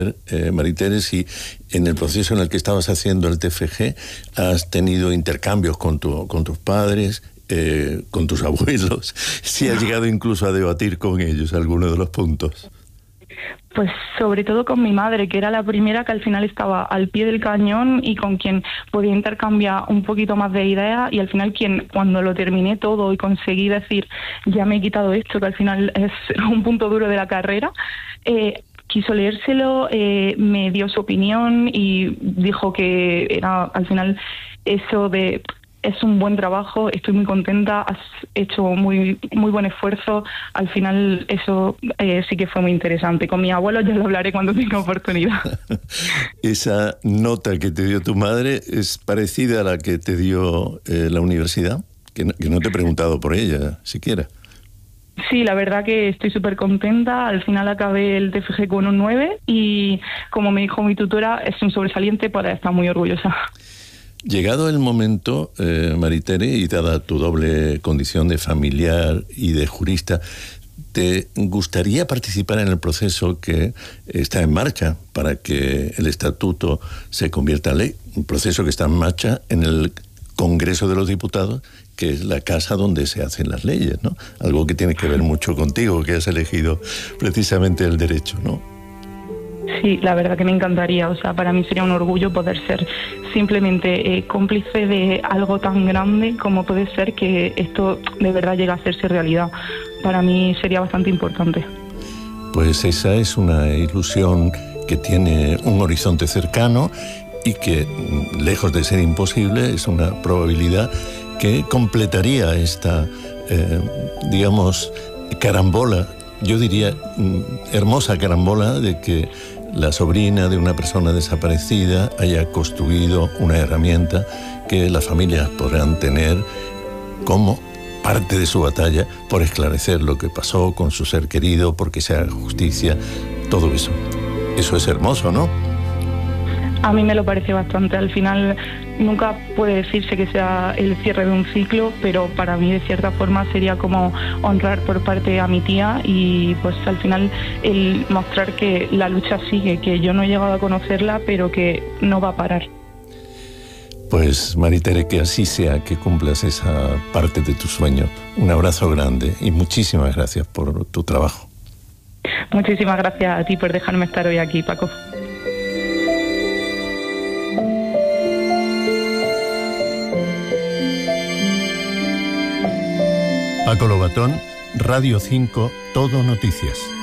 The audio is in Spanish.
Maritere, si en el proceso en el que estabas haciendo el TFG has tenido intercambios con tus padres, con tus abuelos, si has llegado incluso a debatir con ellos algunos de los puntos. Pues sobre todo con mi madre, que era la primera que al final estaba al pie del cañón y con quien podía intercambiar un poquito más de ideas, y al final cuando lo terminé todo y conseguí decir, ya me he quitado esto, que al final es un punto duro de la carrera, quiso leérselo, me dio su opinión y dijo que era al final eso de... Es un buen trabajo, estoy muy contenta, has hecho muy buen esfuerzo. Al final eso sí que fue muy interesante. Con mi abuelo ya lo hablaré cuando tenga oportunidad. ¿Esa nota que te dio tu madre es parecida a la que te dio la universidad? Que no te he preguntado por ella siquiera. Sí, la verdad que estoy súper contenta. Al final acabé el TFG con un 9 y, como me dijo mi tutora, es un sobresaliente, para estar muy orgullosa. Llegado el momento, Maritere, y dada tu doble condición de familiar y de jurista, ¿te gustaría participar en el proceso que está en marcha para que el estatuto se convierta en ley? Un proceso que está en marcha en el Congreso de los Diputados, que es la casa donde se hacen las leyes, ¿no? Algo que tiene que ver mucho contigo, que has elegido precisamente el derecho, ¿no? Sí, la verdad que me encantaría. O sea, para mí sería un orgullo poder ser simplemente cómplice de algo tan grande como puede ser que esto de verdad llegue a hacerse realidad. Para mí sería bastante importante. Pues esa es una ilusión que tiene un horizonte cercano y que, lejos de ser imposible, es una probabilidad que completaría esta, digamos, carambola, yo diría hermosa carambola, de que la sobrina de una persona desaparecida haya construido una herramienta que las familias podrán tener como parte de su batalla por esclarecer lo que pasó con su ser querido, porque se haga justicia, todo eso. Eso es hermoso, ¿no? A mí me lo parece bastante. Al final nunca puede decirse que sea el cierre de un ciclo, pero para mí de cierta forma sería como honrar por parte a mi tía y pues al final el mostrar que la lucha sigue, que yo no he llegado a conocerla, pero que no va a parar. Pues Maritere, que así sea, que cumplas esa parte de tu sueño. Un abrazo grande y muchísimas gracias por tu trabajo. Muchísimas gracias a ti por dejarme estar hoy aquí, Paco. Paco Lobatón, Radio 5, Todo Noticias.